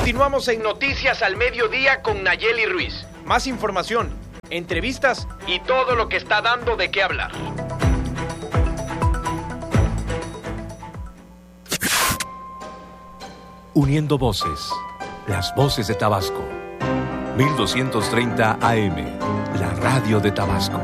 Continuamos en Noticias al Mediodía con Nayeli Ruiz. Más información, entrevistas y todo lo que está dando de qué hablar. Uniendo voces, las voces de Tabasco. 1230 AM, la radio de Tabasco.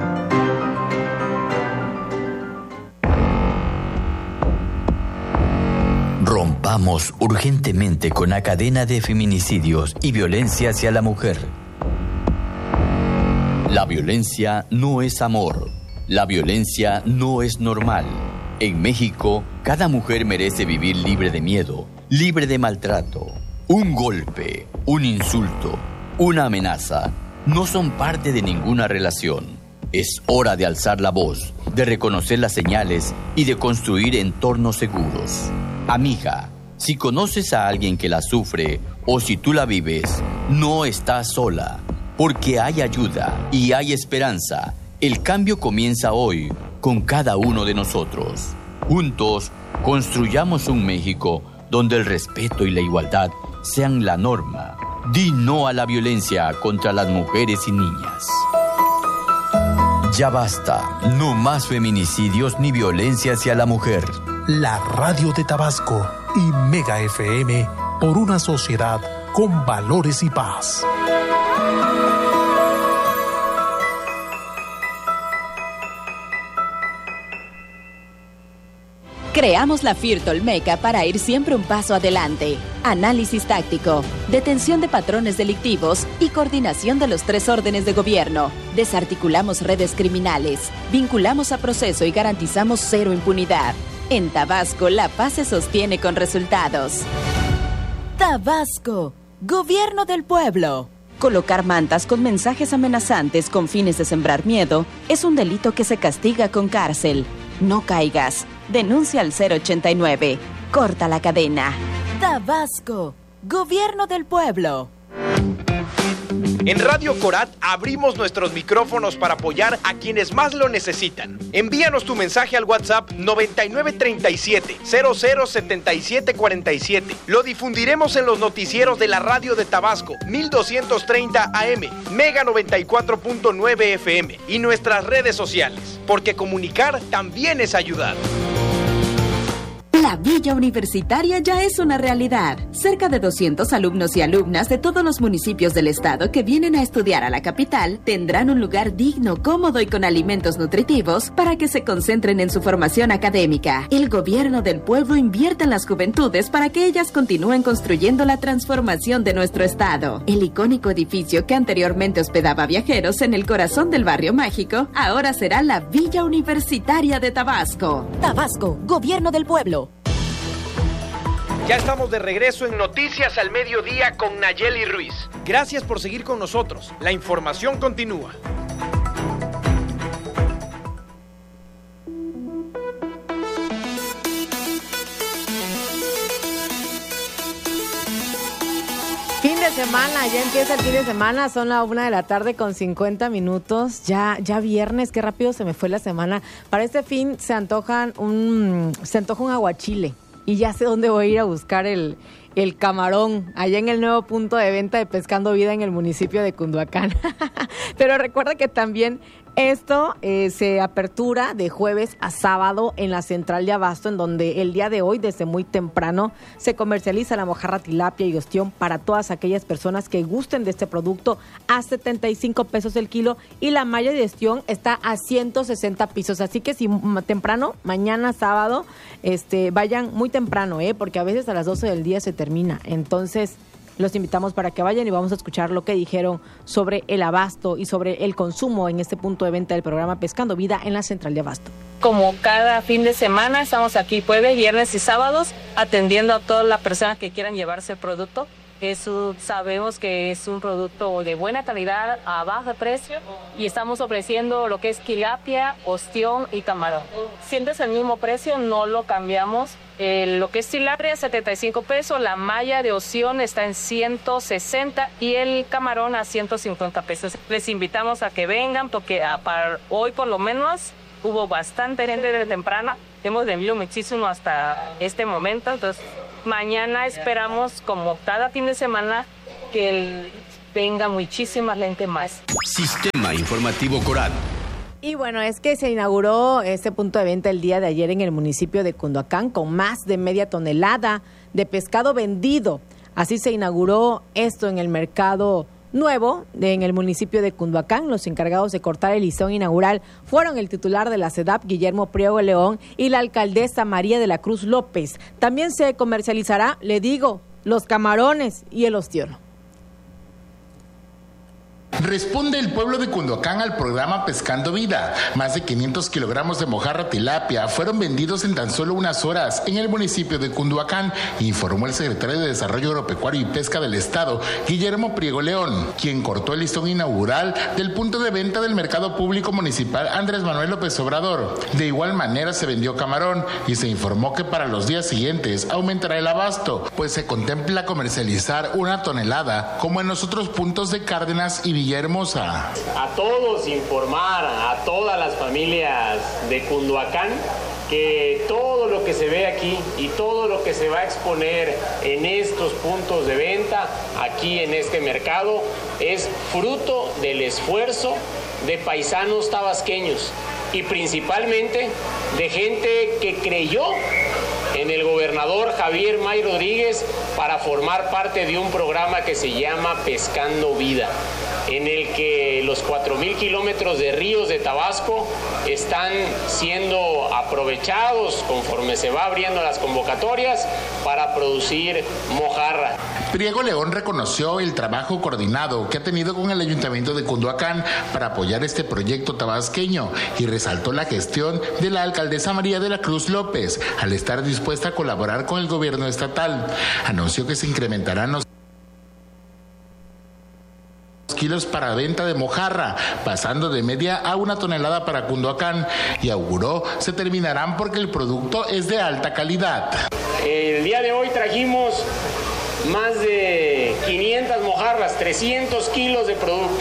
Rompamos urgentemente con la cadena de feminicidios y violencia hacia la mujer. La violencia no es amor. La violencia no es normal. En México, cada mujer merece vivir libre de miedo, libre de maltrato. Un golpe, un insulto, una amenaza no son parte de ninguna relación. Es hora de alzar la voz, de reconocer las señales y de construir entornos seguros. Amiga, si conoces a alguien que la sufre o si tú la vives, no estás sola, porque hay ayuda y hay esperanza. El cambio comienza hoy con cada uno de nosotros. Juntos, construyamos un México donde el respeto y la igualdad sean la norma. Di no a la violencia contra las mujeres y niñas. Ya basta, no más feminicidios ni violencia hacia la mujer. La radio de Tabasco y Mega FM por una sociedad con valores y paz. Creamos la FIRT Olmeca para ir siempre un paso adelante. Análisis táctico, detención de patrones delictivos y coordinación de los 3 órdenes de gobierno. Desarticulamos redes criminales, vinculamos a proceso y garantizamos 0 impunidad. En Tabasco, la paz se sostiene con resultados. Tabasco, Gobierno del Pueblo. Colocar mantas con mensajes amenazantes con fines de sembrar miedo es un delito que se castiga con cárcel. No caigas. Denuncia al 089. Corta la cadena. Tabasco, Gobierno del Pueblo. En Radio Corat abrimos nuestros micrófonos para apoyar a quienes más lo necesitan. Envíanos tu mensaje al WhatsApp 9937-007747. Lo difundiremos en los noticieros de la radio de Tabasco, 1230 AM, Mega 94.9 FM y nuestras redes sociales, porque comunicar también es ayudar. La Villa Universitaria ya es una realidad. Cerca de 200 alumnos y alumnas de todos los municipios del estado que vienen a estudiar a la capital tendrán un lugar digno, cómodo y con alimentos nutritivos para que se concentren en su formación académica. El gobierno del pueblo invierte en las juventudes para que ellas continúen construyendo la transformación de nuestro estado. El icónico edificio que anteriormente hospedaba viajeros en el corazón del barrio mágico, ahora será la Villa Universitaria de Tabasco. Tabasco, Gobierno del Pueblo. Ya estamos de regreso en Noticias al Mediodía con Nayeli Ruiz. Gracias por seguir con nosotros. La información continúa. Fin de semana, ya empieza el fin de semana, son la 1:50 p.m. Ya viernes, qué rápido se me fue la semana. Para este fin se antoja un aguachile. Y ya sé dónde voy a ir a buscar el camarón, allá en el nuevo punto de venta de Pescando Vida en el municipio de Cunduacán. Pero recuerda que también esto se apertura de jueves a sábado en la central de abasto, en donde el día de hoy, desde muy temprano, se comercializa la mojarra, tilapia y ostión para todas aquellas personas que gusten de este producto a 75 pesos el kilo, y la malla de ostión está a 160 pesos. Así que si temprano, mañana sábado, vayan muy temprano, porque a veces a las 12 del día se termina. Entonces, los invitamos para que vayan y vamos a escuchar lo que dijeron sobre el abasto y sobre el consumo en este punto de venta del programa Pescando Vida en la central de abasto. Como cada fin de semana estamos aquí jueves, viernes y sábados atendiendo a todas las personas que quieran llevarse el producto. Sabemos que es un producto de buena calidad a bajo precio y estamos ofreciendo lo que es tilapia, ostión y camarón. Siempre es el mismo precio, no lo cambiamos. Lo que es tilapia 75 pesos, la malla de ostión está en 160 y el camarón a 150 pesos. Les invitamos a que vengan porque para hoy por lo menos hubo bastante gente de temprana. Hemos vendido muchísimo hasta este momento, entonces mañana esperamos, como cada fin de semana, que venga muchísima gente más. Sistema Informativo Coral. Y bueno, es que se inauguró este punto de venta el día de ayer en el municipio de Cunduacán con más de media tonelada de pescado vendido. Así se inauguró esto en el mercado nuevo en el municipio de Cunduacán. Los encargados de cortar el listón inaugural fueron el titular de la SEDAP, Guillermo Priego León, y la alcaldesa María de la Cruz López. También se comercializará, los camarones y el ostión. Responde el pueblo de Cunduacán al programa Pescando Vida. Más de 500 kilogramos de mojarra tilapia fueron vendidos en tan solo unas horas en el municipio de Cunduacán, informó el secretario de Desarrollo Agropecuario y Pesca del Estado, Guillermo Priego León, quien cortó el listón inaugural del punto de venta del Mercado Público Municipal Andrés Manuel López Obrador. De igual manera se vendió camarón y se informó que para los días siguientes aumentará el abasto, pues se contempla comercializar 1 tonelada, como en los otros puntos de Cárdenas y Villahermosa. A todos informar, a todas las familias de Cunduacán, que todo lo que se ve aquí y todo lo que se va a exponer en estos puntos de venta, aquí en este mercado, es fruto del esfuerzo de paisanos tabasqueños y principalmente de gente que creyó en el gobernador Javier May Rodríguez para formar parte de un programa que se llama Pescando Vida, en el que los 4,000 kilómetros de ríos de Tabasco están siendo aprovechados conforme se va abriendo las convocatorias para producir mojarra. Priego León reconoció el trabajo coordinado que ha tenido con el Ayuntamiento de Cunduacán para apoyar este proyecto tabasqueño y resaltó la gestión de la alcaldesa María de la Cruz López al estar dispuesta a colaborar con el gobierno estatal. Anunció que se incrementarán los kilos para venta de mojarra, pasando de media a 1 tonelada para Cunduacán, y auguró se terminarán porque el producto es de alta calidad. El día de hoy trajimos más de 500 mojarras, 300 kilos de producto,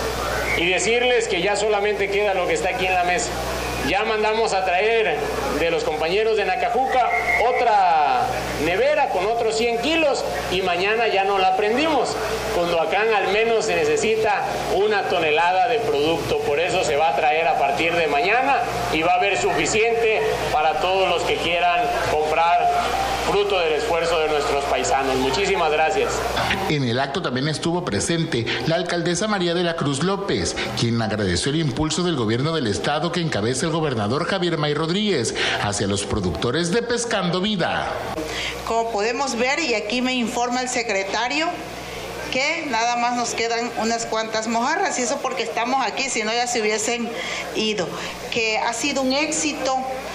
y decirles que ya solamente queda lo que está aquí en la mesa. Ya mandamos a traer de los compañeros de Nacajuca otra nevera con otros 100 kilos y mañana ya no la prendimos. Cunduacán al menos se necesita 1 tonelada de producto, por eso se va a traer a partir de mañana y va a haber suficiente para todos los que quieran comprar fruto del esfuerzo de nuestros paisanos. Muchísimas gracias. En el acto también estuvo presente la alcaldesa María de la Cruz López, quien agradeció el impulso del gobierno del estado que encabeza el gobernador Javier May Rodríguez hacia los productores de Pescando Vida. Como podemos ver, y aquí me informa el secretario, que nada más nos quedan unas cuantas mojarras, y eso porque estamos aquí, si no ya se hubiesen ido. Que ha sido un éxito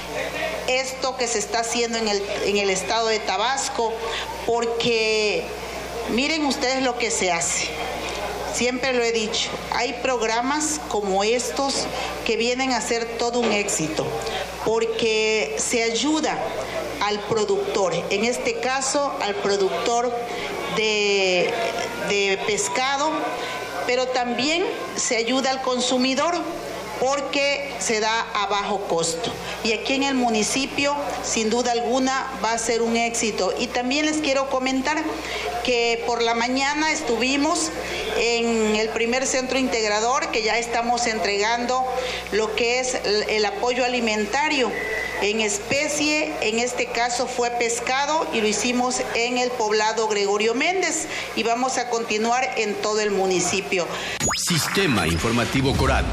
esto que se está haciendo en el estado de Tabasco, porque miren ustedes lo que se hace. Siempre lo he dicho, hay programas como estos que vienen a ser todo un éxito, porque se ayuda al productor, en este caso al productor de pescado, pero también se ayuda al consumidor porque se da a bajo costo. Y aquí en el municipio, sin duda alguna, va a ser un éxito. Y también les quiero comentar que por la mañana estuvimos en el primer centro integrador, que ya estamos entregando lo que es el apoyo alimentario en especie. En este caso fue pescado y lo hicimos en el poblado Gregorio Méndez y vamos a continuar en todo el municipio. Sistema Informativo Coral.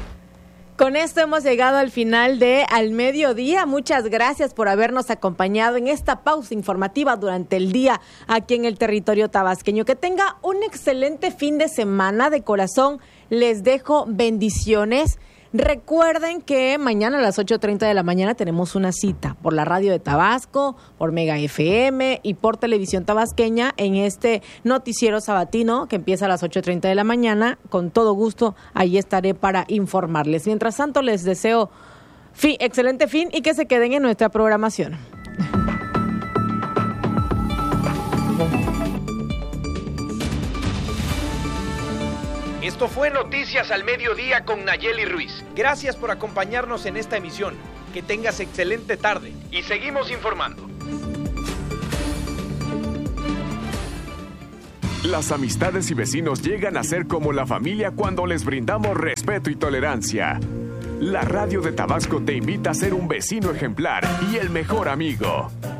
Con esto hemos llegado al final de Al Mediodía. Muchas gracias por habernos acompañado en esta pausa informativa durante el día aquí en el territorio tabasqueño. Que tenga un excelente fin de semana. De corazón les dejo bendiciones. Recuerden que mañana a las 8:30 de la mañana tenemos una cita por la radio de Tabasco, por Mega FM y por Televisión Tabasqueña en este noticiero sabatino que empieza a las 8:30 de la mañana. Con todo gusto, ahí estaré para informarles. Mientras tanto, les deseo excelente fin y que se queden en nuestra programación. Esto fue Noticias al Mediodía con Nayeli Ruiz. Gracias por acompañarnos en esta emisión. Que tengas excelente tarde y seguimos informando. Las amistades y vecinos llegan a ser como la familia cuando les brindamos respeto y tolerancia. La radio de Tabasco te invita a ser un vecino ejemplar y el mejor amigo.